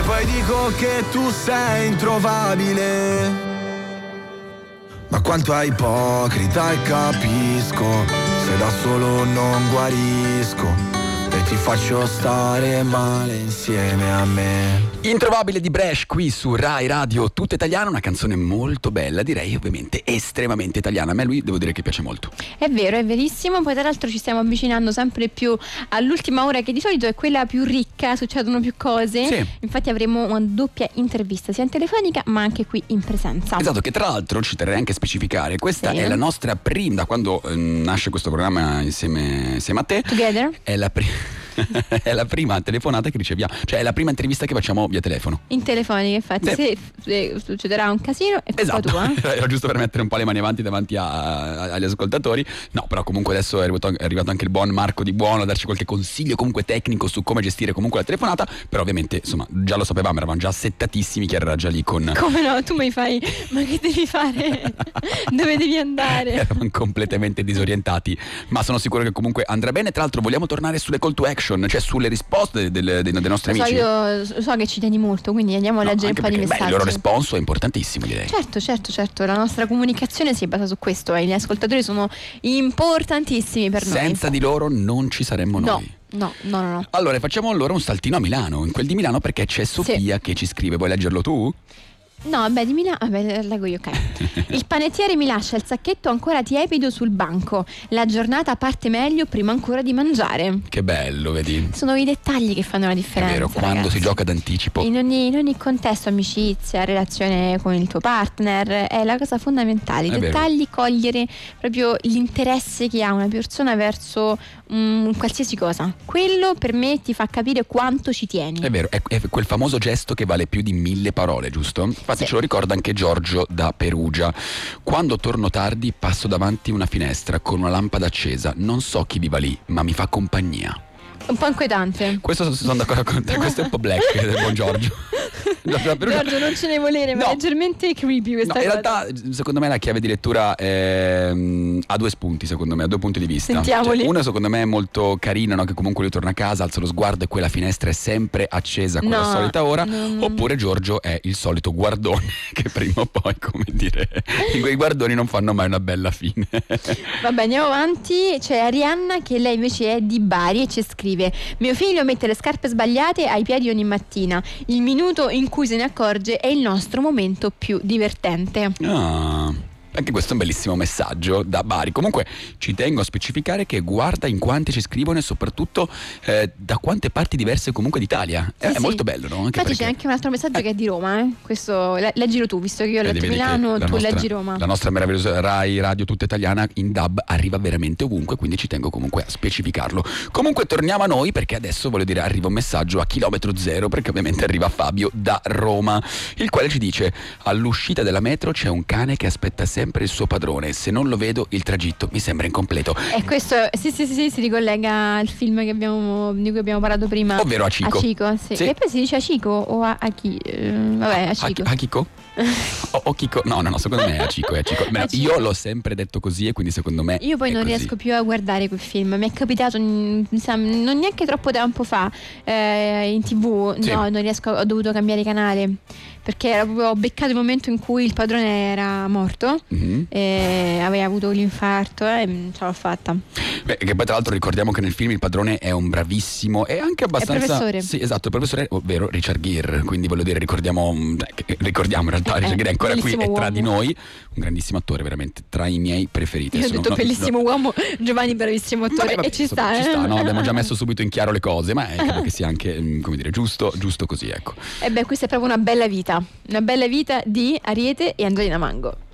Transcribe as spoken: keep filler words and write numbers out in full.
poi dico che tu sei introvabile, ma quanto è ipocrita e capisco, se da solo non guarisco e ti faccio stare male insieme a me. Introvabile di Bresh qui su Rai Radio Tutta Italiana, una canzone molto bella, direi ovviamente estremamente italiana. A me lui devo dire che piace molto. È vero, è verissimo. Poi tra l'altro ci stiamo avvicinando sempre più all'ultima ora, che di solito è quella più ricca, succedono più cose. Sì. Infatti avremo una doppia intervista, sia in telefonica ma anche qui in presenza. Esatto, che tra l'altro ci terrei anche a specificare, questa Sì. è la nostra prima, da quando eh, nasce questo programma insieme, insieme a te. Together? È la prima è la prima telefonata che riceviamo, cioè è la prima intervista che facciamo via telefono. In telefonica, infatti. Sì. Se, se succederà un casino è colpa Esatto, tua. era giusto per mettere un po' le mani avanti davanti a, a, agli ascoltatori. No, però comunque adesso è arrivato, è arrivato anche il buon Marco Di Buono a darci qualche consiglio comunque tecnico su come gestire comunque la telefonata. Però ovviamente insomma già lo sapevamo, eravamo già settatissimi che era già lì con... Come no, tu mi fai, ma che devi fare? Dove devi andare? Eravamo completamente disorientati, ma sono sicuro che comunque andrà bene. Tra l'altro vogliamo tornare sulle call to action, cioè sulle risposte dei, dei, dei nostri Lo so, amici. io so che ci tieni molto, quindi andiamo a No, leggere un anche po' di perché, beh, messaggi. il loro responso è importantissimo, direi. Certo, certo, certo, la nostra comunicazione si basa su questo e gli ascoltatori sono importantissimi per noi. Senza di loro non ci saremmo No, noi. no, no, no, no. Allora facciamo allora un saltino a Milano, in quel di Milano, perché c'è Sofia che ci scrive. Vuoi leggerlo tu? No, beh, di Milano, vabbè, leggo io, ok. Il panettiere mi lascia il sacchetto ancora tiepido sul banco. La giornata parte meglio prima ancora di mangiare. Che bello, vedi? Sono i dettagli che fanno la È differenza. vero, quando ragazzi. si gioca d'anticipo. In ogni, in ogni contesto, amicizia, relazione con il tuo partner, è la cosa fondamentale. I È vero. dettagli, cogliere proprio l'interesse che ha una persona verso um, qualsiasi cosa. Quello per me ti fa capire quanto ci tieni. È vero, è, è quel famoso gesto che vale più di mille parole, giusto? Infatti Sì. ce lo ricorda anche Giorgio da Perugia. Quando torno tardi passo davanti una finestra con una lampada accesa. Non so chi viva lì, ma mi fa compagnia. Un po' inquietante. Questo sono d'accordo con te, questo è un po' black del buon Giorgio. Giorgio da Perugia. Giorgio, non ce ne volere, ma No. è leggermente creepy questa No, in cosa. realtà secondo me la chiave di lettura è, mm, ha due spunti, secondo me, ha due punti di vista. Sentiamoli. Cioè, uno secondo me è molto carino, no? Che comunque lui torna a casa, alza lo sguardo e quella finestra è sempre accesa con la No, solita ora. no, no. Oppure Giorgio è il solito guardone che prima o poi, come dire, quei guardoni non fanno mai una bella fine. Vabbè, andiamo avanti. C'è Arianna che lei invece è di Bari e ci scrive: mio figlio mette le scarpe sbagliate ai piedi ogni mattina. Il minuto in cui se ne accorge è il nostro momento più divertente. Ah, anche questo è un bellissimo messaggio da Bari. Comunque ci tengo a specificare che guarda in quanti ci scrivono e soprattutto eh, da quante parti diverse comunque d'Italia. È, Sì, è sì. molto bello, no? Anche Infatti perché... c'è anche un altro messaggio Eh. che è di Roma, eh? Questo le- leggilo tu, visto che io ho Vedi, letto vedi che Milano, la tu nostra- leggi Roma. La nostra meravigliosa Rai Radio Tutta Italiana in D A B arriva veramente ovunque, quindi ci tengo comunque a specificarlo. Comunque torniamo a noi, perché adesso voglio dire arriva un messaggio a chilometro zero, perché ovviamente arriva Fabio da Roma, il quale ci dice: all'uscita della metro c'è un cane che aspetta sempre il suo padrone, se non lo vedo il tragitto mi sembra incompleto. E questo sì, sì, sì, sì, si ricollega al film che abbiamo, di cui abbiamo parlato prima. Ovvero Hachiko. Hachiko, sì. Sì. E poi si dice Hachiko o a, a chi? Eh, vabbè, Hachiko. Hachiko? O, o Kiko? No, no, no, secondo me è Hachiko, è Hachiko. Beh, Hachiko. io l'ho sempre detto così e quindi secondo me Io poi è non così. riesco più a guardare quel film. Mi è capitato mm, mi sa, non neanche troppo tempo fa eh, in tv. Sì. No, non riesco, ho dovuto cambiare canale perché era proprio, ho beccato il momento in cui il padrone era morto Mhm. e aveva avuto l'infarto e mm, ce l'ho fatta. Beh, che poi tra l'altro ricordiamo che nel film il padrone è un bravissimo e anche abbastanza professore. Sì, esatto, il professore, ovvero Richard Gere, quindi voglio dire ricordiamo cioè, che- ricordiamo in realtà Eh, Richard Gere è ancora qui, bellissimo è tra uomo. di noi, un grandissimo attore, veramente tra i miei preferiti. Io ho Adesso detto non- non- bellissimo uomo, Giovanni bravissimo attore. Vabbè, vabbè, e ci sta, ci eh? sta, no? Abbiamo già messo subito in chiaro le cose, ma è credo che sia anche, mm, come dire, giusto, giusto così, ecco. E beh, questa è proprio una bella vita. Una bella vita di Ariete e Angelina Mango.